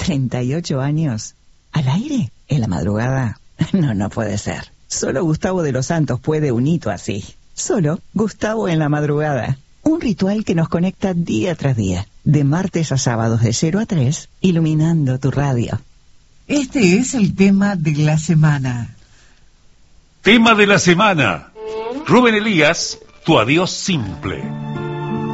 ¿38 años? ¿Al aire? ¿En la madrugada? No puede ser. Solo Gustavo de los Santos puede un hito así. Solo Gustavo en la madrugada. Un ritual que nos conecta día tras día, de martes a sábados de 0 a 3, iluminando tu radio. Este es el tema de la semana. Tema de la semana. Rubén Elías, tu adiós simple.